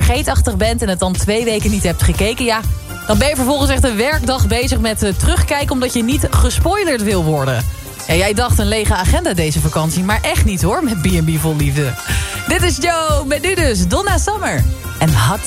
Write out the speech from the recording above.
vergeetachtig bent en het dan 2 weken niet hebt gekeken, ja, dan ben je vervolgens echt een werkdag bezig met terugkijken omdat je niet gespoilerd wil worden. Ja, jij dacht een lege agenda deze vakantie, maar echt niet hoor, met B&B Vol Liefde. Dit is Joe, met nu dus Donna Summer en Hot